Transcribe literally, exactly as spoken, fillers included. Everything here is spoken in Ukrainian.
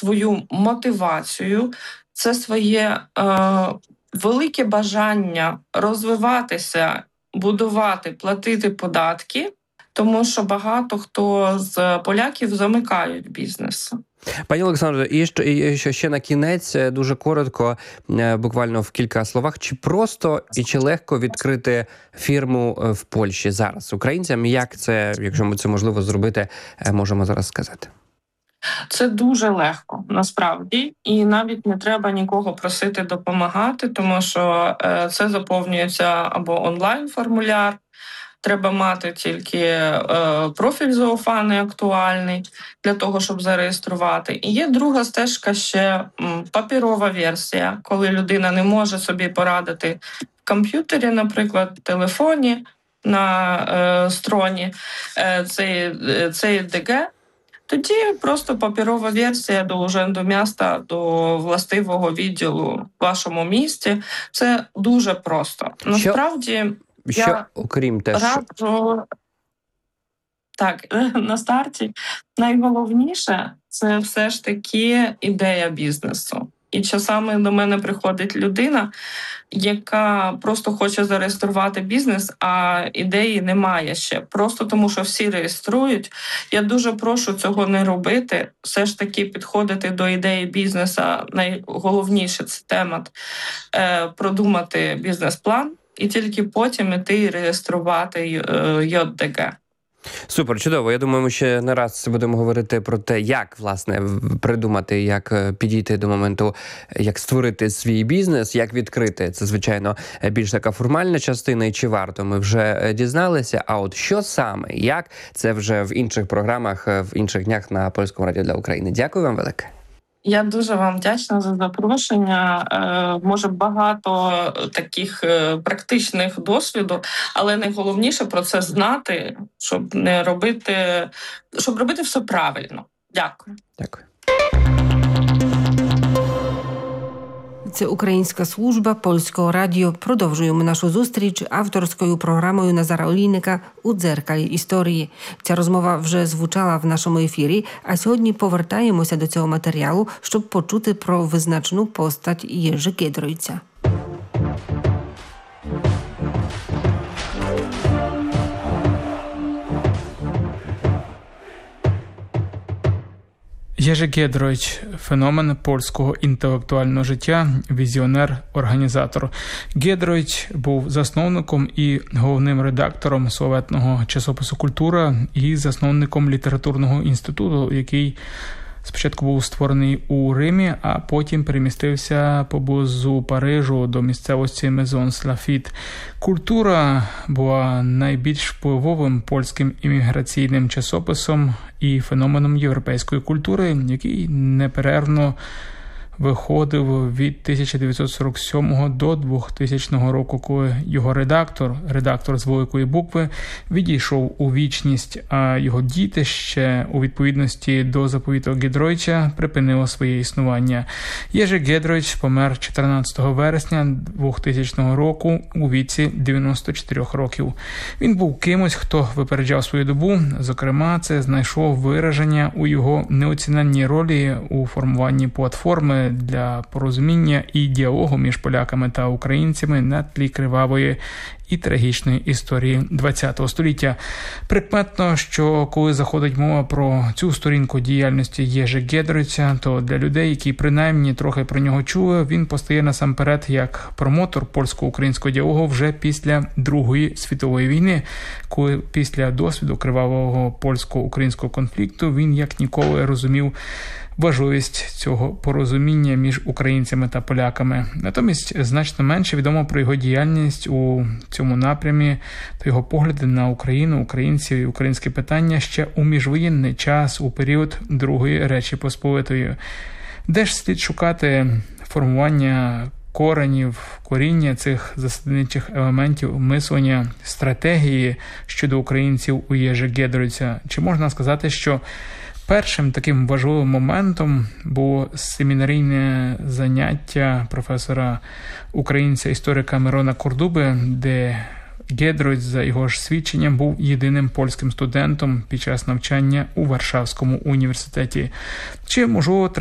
свою мотивацію, це своє е, велике бажання розвиватися, будувати, платити податки, тому що багато хто з поляків замикають бізнес. Пані Олександро, і що, і що ще на кінець, дуже коротко, буквально в кілька словах, чи просто і чи легко відкрити фірму в Польщі зараз українцям? Як це, якщо ми це можливо зробити, можемо зараз сказати? Це дуже легко, насправді, і навіть не треба нікого просити допомагати, тому що це заповнюється або онлайн-формуляр, треба мати тільки е, профіль зоофаний актуальний для того, щоб зареєструвати. І є друга стежка ще м, паперова версія, коли людина не може собі порадити в комп'ютері, наприклад, в телефоні, на е, строні е, цей, цей ДГ. Тоді просто паперова версія до Уrzędu Miasta, до властивого відділу в вашому місті. Це дуже просто. Насправді, Що, я окрім те, раджу... що... Так, на старті найголовніше – це все ж таки ідея бізнесу. І часами до мене приходить людина, яка просто хоче зареєструвати бізнес, а ідеї немає ще. Просто тому, що всі реєструють. Я дуже прошу цього не робити. Все ж таки підходити до ідеї бізнесу. Найголовніше – це тема е, продумати бізнес-план і тільки потім іти і реєструвати ЙОДГ. Супер, чудово. Я думаю, ми ще не раз будемо говорити про те, як, власне, придумати, як підійти до моменту, як створити свій бізнес, як відкрити. Це, звичайно, більш така формальна частина, і чи варто, ми вже дізналися. А от що саме, як, це вже в інших програмах, в інших днях на Польському радіо для України. Дякую вам велике. Я дуже вам вдячна за запрошення. Е, може, багато таких е, практичних досвіду, але найголовніше про це знати, щоб не робити, щоб робити все правильно. Дякую. Дякую. Це Українська служба Польського радіо. Продовжуємо нашу зустріч авторською програмою Назара Олійника «У дзеркалі історії». Ця розмова вже звучала в нашому ефірі, а сьогодні повертаємося до цього матеріалу, щоб почути про визначну постать Єжи Гідройця. Jerzy Giedroyć – феномен польського інтелектуального життя, візіонер, організатор. Giedroyć був засновником і головним редактором славетного часопису «Культура» і засновником літературного інституту, який спочатку був створений у Римі, а потім перемістився поблизу Парижу до місцевості Мезонс-Лафіт. «Культура» була найбільш впливовим польським імміграційним часописом і феноменом європейської культури, який неперервно виходив від тисяча дев'ятсот сорок сьомого до двохтисячного року, коли його редактор, редактор з великої букви, відійшов у вічність, а його дітище у відповідності до заповіту Giedroycia припинило своє існування. Jerzy Giedroyć помер чотирнадцятого вересня двохтисячного року у віці дев'яносто чотири років. Він був кимось, хто випереджав свою добу, зокрема, це знайшло вираження у його неоціненній ролі у формуванні платформи для порозуміння і діалогу між поляками та українцями на тлі кривавої і трагічної історії ХХ століття. Прикметно, що коли заходить мова про цю сторінку діяльності Єжи Гідройця, то для людей, які принаймні трохи про нього чули, він постає насамперед як промотор польсько-українського діалогу вже після Другої світової війни, коли після досвіду кривавого польсько-українського конфлікту він як ніколи розумів важливість цього порозуміння між українцями та поляками. Натомість значно менше відомо про його діяльність у цьому напрямі та його погляди на Україну, українців і українське питання ще у міжвоєнний час, у період Другої Речі Посполитої. Де ж слід шукати формування коренів, коріння цих засадничих елементів мислення, стратегії щодо українців у Єжи Гідройця? Чи можна сказати, що першим таким важливим моментом було семінарійне заняття професора українця-історика Мирона Кордуби, де Гідройць, за його ж свідченням, був єдиним польським студентом під час навчання у Варшавському університеті. Чи, можливо,